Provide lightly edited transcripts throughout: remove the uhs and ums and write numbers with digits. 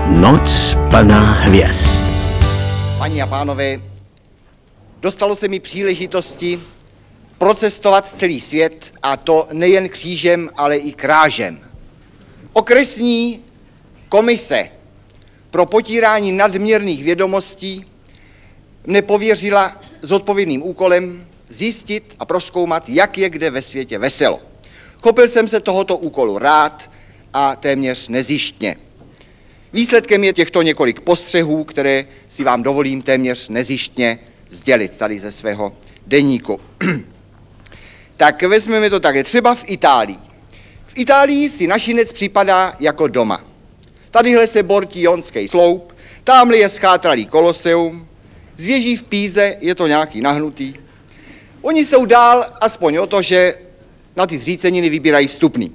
Noc plná hvězd. Paní a pánové, dostalo se mi příležitosti procestovat celý svět, a to nejen křížem, ale i krážem. Okresní komise pro potírání nadměrných vědomostí mne pověřila zodpovědným úkolem zjistit a prozkoumat, jak je kde ve světě veselo. Chopil jsem se tohoto úkolu rád a téměř nezištně. Výsledkem je těchto několik postřehů, které si vám dovolím téměř nezištně sdělit tady ze svého deníku. Tak vezmeme to také třeba v Itálii. V Itálii si našinec připadá jako doma. Tadyhle se bortí Jonský sloup, támhle je schátralý Koloseum, z věží v Píze je to nějaký nahnutý. Oni jsou dál aspoň o to, že na ty zříceniny vybírají vstupný.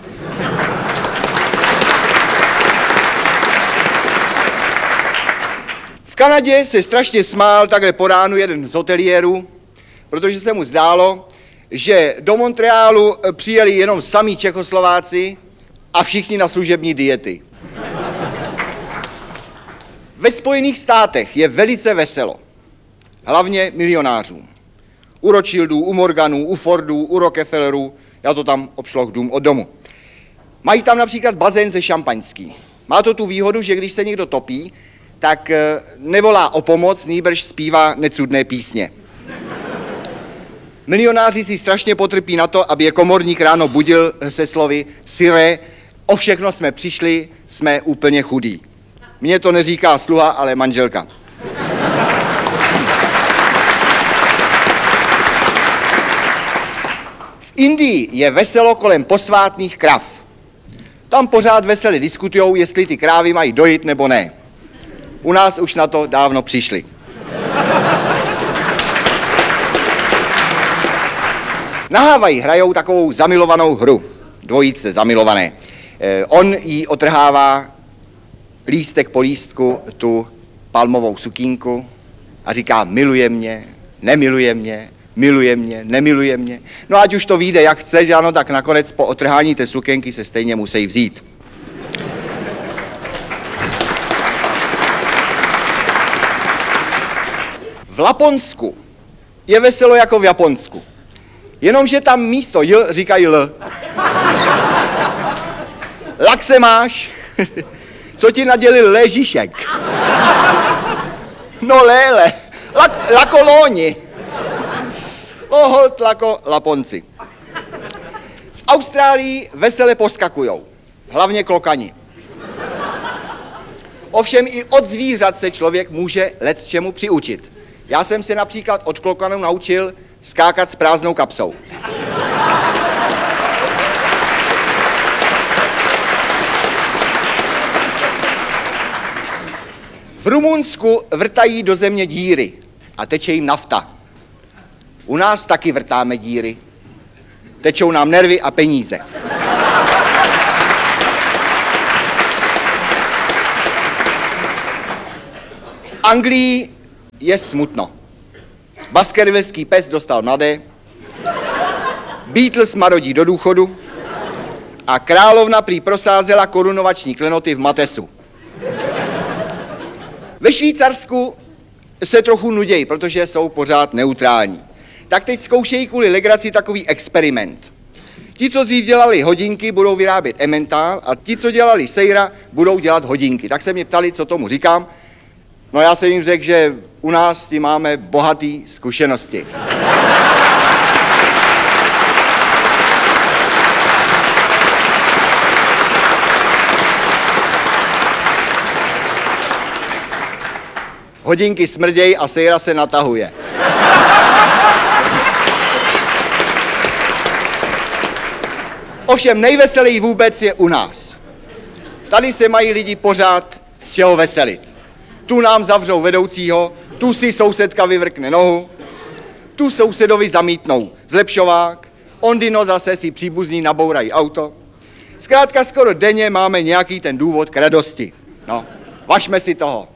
V Kanadě se strašně smál takhle po ránu jeden z hoteliérů, protože se mu zdálo, že do Montrealu přijeli jenom samí Čechoslováci a všichni na služební diety. Ve Spojených státech je velice veselo, hlavně milionářům. U Rothschildů, u Morganů, u Fordů, u Rockefellerů, já to tam obšloh dům od domu. Mají tam například bazén se šampaňským. Má to tu výhodu, že když se někdo topí, tak nevolá o pomoc, nýbrž zpívá necudné písně. Milionáři si strašně potrpí na to, aby je komorník ráno budil se slovy Sire, o všechno jsme přišli, jsme úplně chudí. Mně to neříká sluha, ale manželka. V Indii je veselo kolem posvátných krav. Tam pořád veselě diskutujou, jestli ty krávy mají dojít nebo ne. U nás už na to dávno přišli. Na Havaji hrajou takovou zamilovanou hru, dvojice zamilované. On jí otrhává lístek po lístku tu palmovou sukínku a říká miluje mě, nemiluje mě, miluje mě, nemiluje mě. No ať už to vyjde jak chce, že ano, tak nakonec po otrhání té sukénky se stejně musí vzít. V Laponsku je veselo jako v Japonsku. Jenomže tam místo J říkají L. Lak se máš, co ti nadělil Léžišek? No léle, lakolóni. Holt lako Laponci. V Austrálii vesele poskakujou, hlavně klokani. Ovšem i od zvířat se člověk může lecčemu přiučit. Já jsem se například od klokanů naučil skákat s prázdnou kapsou. V Rumunsku vrtají do země díry a teče jim nafta. U nás taky vrtáme díry. Tečou nám nervy a peníze. V Anglii je smutno. Baskervillský pes dostal mladé, Beatles marodí do důchodu a královna prý prosázela korunovační klenoty v Matesu. Ve Švýcarsku se trochu nudějí, protože jsou pořád neutrální. Tak teď zkoušejí kvůli legraci takový experiment. Ti, co dřív dělali hodinky, budou vyrábět Emmental a ti, co dělali sejra, budou dělat hodinky. Tak se mě ptali, co tomu říkám. No já jsem jim řekl, že u nás ti máme bohatý zkušenosti. Hodinky smrděj a sejra se natahuje. Ovšem nejveseleji vůbec je u nás. Tady se mají lidi pořád z čeho veselit. Tu nám zavřou vedoucího, tu si sousedka vyvrkne nohu, tu sousedovi zamítnou zlepšovák, ondino zase si příbuzní nabourají auto. Zkrátka skoro denně máme nějaký ten důvod k radosti. No, važme si toho.